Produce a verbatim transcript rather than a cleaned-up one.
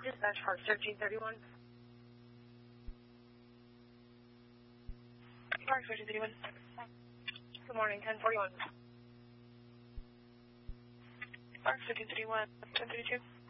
Dispatch Park thirteen thirty-one. Park thirteen thirty-one. Good morning, ten forty-one. Park thirteen thirty-one, ten thirty-two.